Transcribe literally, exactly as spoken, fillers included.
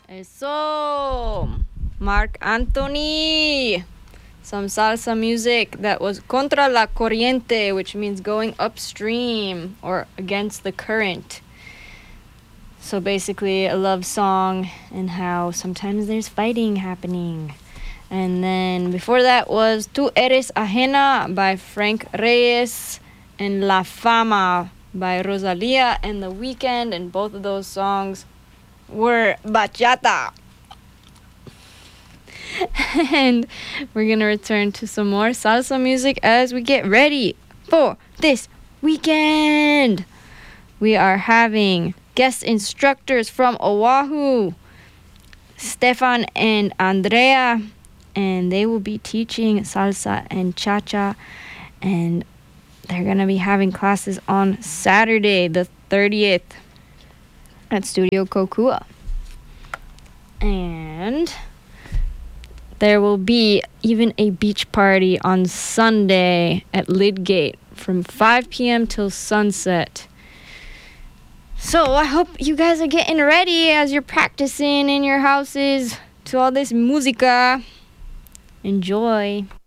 Eso, Mark Anthony. Some salsa music that was contra la corriente, which means going upstream or against the current. So basically a love song and how sometimes there's fighting happening. And then before that was Tu Eres Ajena by Frank Reyes and La Fama by Rosalia and The Weeknd, and both of those songs were bachata. And we're gonna return to some more salsa music as we get ready for this weekend. We are having guest instructors from Oahu, Stefan and Andrea, and they will be teaching salsa and cha-cha, and they're gonna be having classes on Saturday the thirtieth at Studio Kokua. And there will be even a beach party on Sunday at Lidgate from five p.m. till sunset. So I hope you guys are getting ready as you're practicing in your houses to all this música. Enjoy.